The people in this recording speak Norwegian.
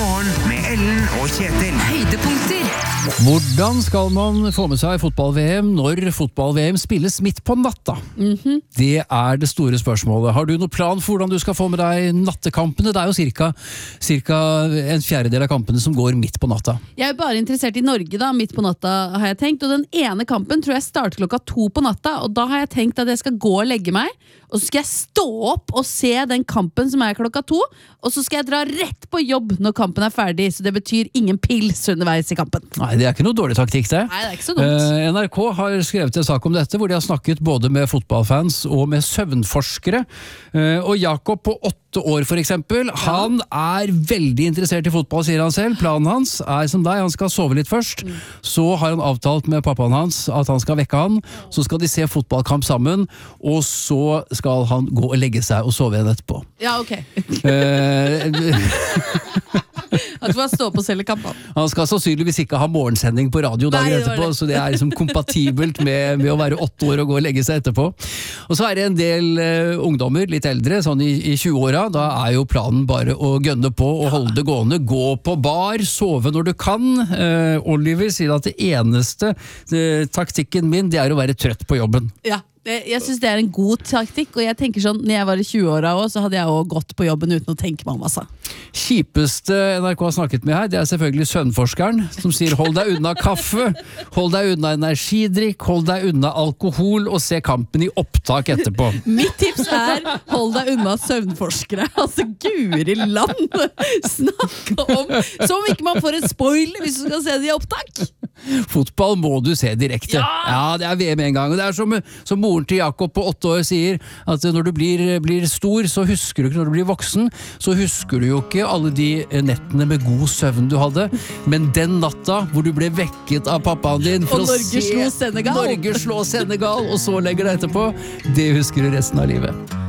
morgen med Ellen og Kjetil. Høydepunkter. Hvordan skal man få med seg fotball-VM når fotball-VM spilles midt på natta? Det er det store spørsmålet. Har du noen plan for hvordan du skal få med deg nattekampene? Det er jo cirka en fjerdedel av kampene som går midt på natta. Jeg er bare interessert i Norge da, midt på natta har jeg tenkt, og den ene kampen tror jeg starter 2 på natta, og da har jeg tenkt at jeg skal gå og legge meg, og så skal jeg stå opp og se den kampen som er 2, og så skal jeg dra rett på jobb når kampen er ferdig, så det betyr ingen pils underveis i kampen. Nei, det er ikke noe dårlig taktikk det. Nei, det er ikke så dumt. NRK har skrevet en sak om dette, hvor de har snakket både med fotballfans og med søvnforskere. Og Jakob på 8 år for eksempel, han er veldig interessert i fotball, sier han selv. Planen hans er som deg, han skal sove litt først. Så har han avtalt med pappaen hans at han skal vekke han, så skal de se fotballkamp sammen, og så skal han gå og legge seg og sove igjen etterpå. Ja, ok. At du bare stå på selv kampen. Han skal sannsynligvis ikke ha morgensending på radio dagen etterpå, så det er liksom kompatibelt med å være 8 år og gå og legge seg etterpå. Og så er det en del ungdommer, litt eldre, sånn i 20-åra, da er jo planen bare å gønne på og holde det gående, gå på bar, sove når du kan. Oliver sier at det eneste taktikken min, det er å være trøtt på jobben. Ja. Jeg synes det er en god taktikk, og jeg tenker sånn, når jeg var i 20-åra også, så hadde jeg også gått på jobben uten å tenke meg om, altså. Kjipeste NRK har snakket med her, det er selvfølgelig søvnforskeren, som sier hold deg unna kaffe, hold deg unna energidrikk, hold deg unna alkohol, og se kampen i opptak etterpå. Mitt tips er, hold deg unna søvnforskere. Altså, Guri land! Snakke om, som om ikke man får et spoiler hvis du skal se det i opptak. Fotball må du se direkte. Ja, det er VM en gang. Og det er som moren til Jakob på 8 år sier, at når du blir stor, så husker du ikke, når du blir voksen, så husker du jo ikke alle de nettene med god søvn du hadde, men den natta hvor du ble vekket av pappaen din for og å Norge se slå Senegal. Norge slå Senegal, og så legger deg etterpå, det husker du resten av livet.